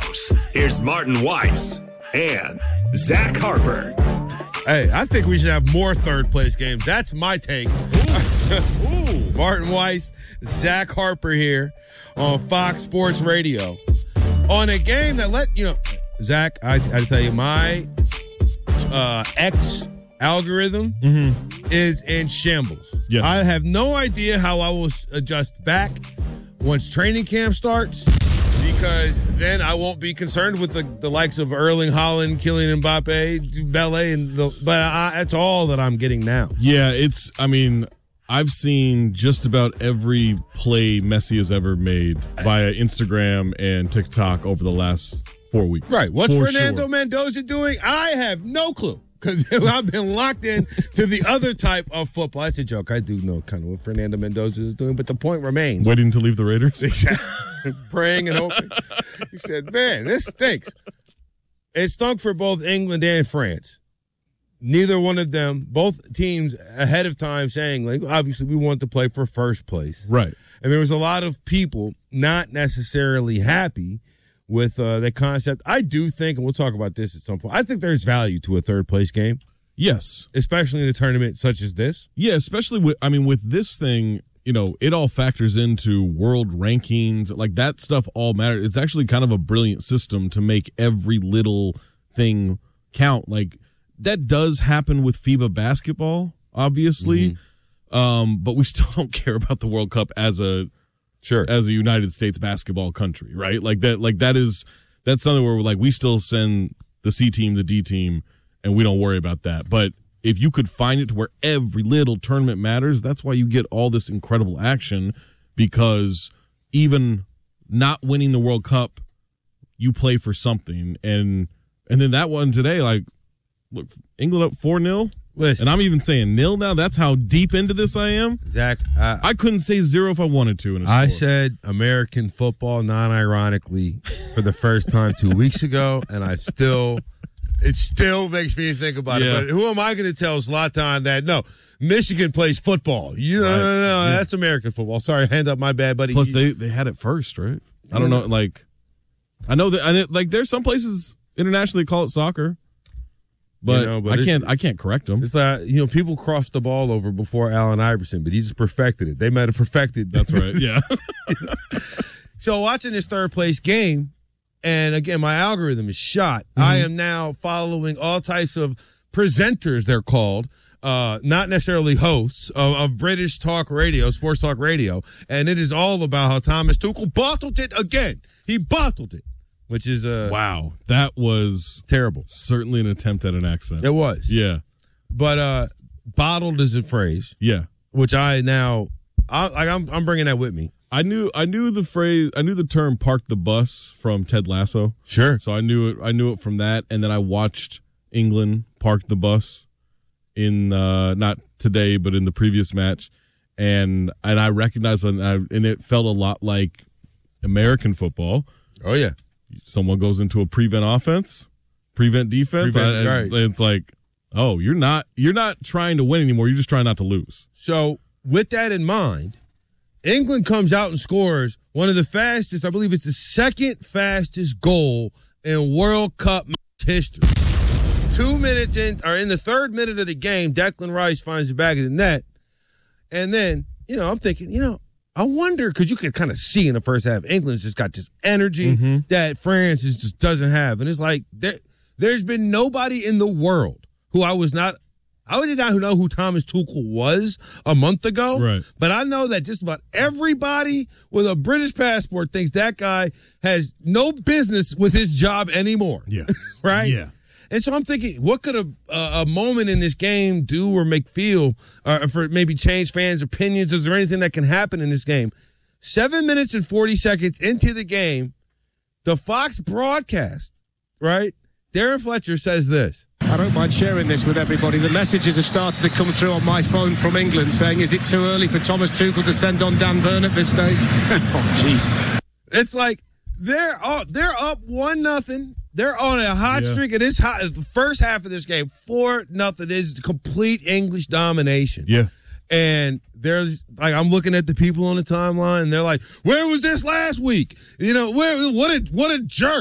Heroes. Here's Martin Weiss and Zach Harper. Hey, I think we should have more third-place games. That's my take. Ooh. Martin Weiss, Zach Harper here on Fox Sports Radio. On a game that Zach, I tell you, my X algorithm is in shambles. Yes. I have no idea how I will adjust back once training camp starts, because then I won't be concerned with the likes of Erling Haaland, Kylian Mbappe, Bele, that's all that I'm getting now. Yeah, I've seen just about every play Messi has ever made via Instagram and TikTok over the last 4 weeks. Right. What's For Fernando sure. Mendoza doing? I have no clue, because I've been locked in to the other type of football. That's a joke. I do know kind of what Fernando Mendoza is doing, but the point remains. Waiting to leave the Raiders? Praying and hoping. He said, man, this stinks. It stunk for both England and France. Neither one of them, both teams ahead of time saying, obviously we want to play for first place. Right. And there was a lot of people not necessarily happy with the concept. I do think, and we'll talk about this at some point, I think there's value to a third place game. Yes. Especially in a tournament such as this. Yeah, especially with this thing, it all factors into world rankings. Like, that stuff all matters. It's actually kind of a brilliant system to make every little thing count. Like, that does happen with FIBA basketball, obviously. But we still don't care about the World Cup as a United States basketball country, right? That's something where we still send the C team, the D team, and we don't worry about that. But if you could find it to where every little tournament matters, that's why you get all this incredible action, because even not winning the World Cup, you play for something. And then that one today, look, England up 4-0. Listen, and I'm even saying nil now. That's how deep into this I am. Zach, I couldn't say zero if I wanted to. I said American football non-ironically for the first time 2 weeks ago, and it still makes me think about it. But who am I going to tell Zlatan that, no, Michigan plays football? No, that's American football. Sorry, hand up my bad buddy. Plus, they had it first, right? I don't know. I know that there's some places internationally call it soccer. But, I can't correct them. It's people crossed the ball over before Allen Iverson, but he just perfected it. They might have perfected. That's right. Yeah. So watching this third place game, and again, my algorithm is shot. I am now following all types of presenters, they're called, not necessarily hosts of British talk radio, sports talk radio, and it is all about how Thomas Tuchel bottled it again. He bottled it. Which is wow, that was terrible. Certainly an attempt at an accent. It was, yeah. But bottled is a phrase, yeah. Which I'm bringing that with me. I knew the phrase. I knew the term "park the bus" from Ted Lasso. Sure. So I knew it from that, and then I watched England park the bus in not today, but in the previous match, and I recognized it, and it felt a lot like American football. Oh yeah. Someone goes into a prevent offense, prevent defense. Right. It's like, oh, you're not trying to win anymore. You're just trying not to lose. So with that in mind, England comes out and scores one of the fastest, I believe it's the second fastest goal in World Cup history. 2 minutes in the third minute of the game, Declan Rice finds the back of the net. And then, I'm thinking, I wonder, because you could kind of see in the first half, England's just got this energy that France just doesn't have. And it's like, there's been nobody in the world who I did not know who Thomas Tuchel was a month ago. Right. But I know that just about everybody with a British passport thinks that guy has no business with his job anymore. Yeah. Right? Yeah. And so I'm thinking, what could a moment in this game do or make feel for maybe change fans' opinions? Is there anything that can happen in this game? 7 minutes and 40 seconds into the game, the Fox broadcast, right? Darren Fletcher says this. I don't mind sharing this with everybody. The messages have started to come through on my phone from England saying, is it too early for Thomas Tuchel to send on Dan Burn at this stage? Oh, jeez. It's like they're up 1-0. They're on a hot streak. It is hot. The first half of this game, 4-0 is complete English domination. Yeah. And there's I'm looking at the people on the timeline, and they're like, "Where was this last week? What a jerk."